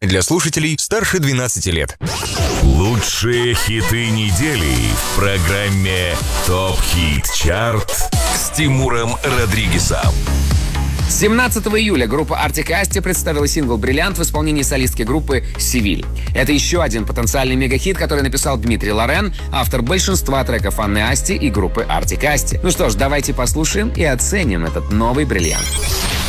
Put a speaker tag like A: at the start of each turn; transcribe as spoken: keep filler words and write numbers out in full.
A: для слушателей старше двенадцати лет.
B: Лучшие хиты недели в программе ТОП Хит Чарт с Тимуром Родригезом.
C: семнадцатого июля группа Arctic и Asti представила сингл «Бриллиант» в исполнении солистки группы «Севиль». Это еще один потенциальный мегахит, который написал Дмитрий Лорен, автор большинства треков Анны Асти и группы Arctic и Asti. Ну что ж, давайте послушаем и оценим этот новый бриллиант.